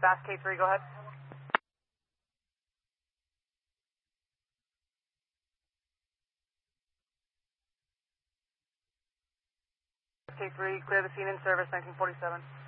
Bass K3, go ahead. K3, clear the scene in service, 1947.